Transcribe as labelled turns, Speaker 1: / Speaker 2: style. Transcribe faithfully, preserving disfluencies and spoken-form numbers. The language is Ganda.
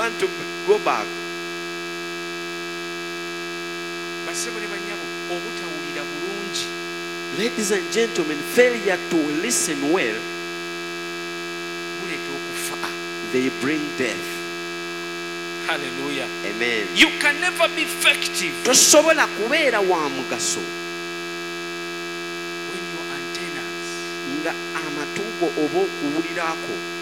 Speaker 1: want to go back. Ladies and gentlemen, failure to listen well, they bring death.
Speaker 2: Hallelujah.
Speaker 1: Amen.
Speaker 2: You can never be effective
Speaker 1: Tosobola kubeera wa mugaso
Speaker 2: when your antennas
Speaker 1: nga amatugo oba okuwulirako